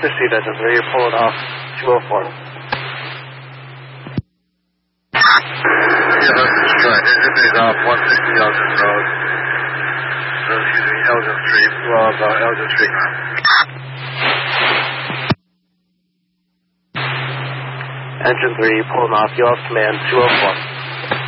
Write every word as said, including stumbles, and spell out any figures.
Received, Engine three, you're pulling off two oh four. Yeah, that's Detroit. Engine three is off one sixty Elgin Road. So, excuse me, Elgin Street. Well, about Elgin Street. Engine three, pulling off, you have command two oh four.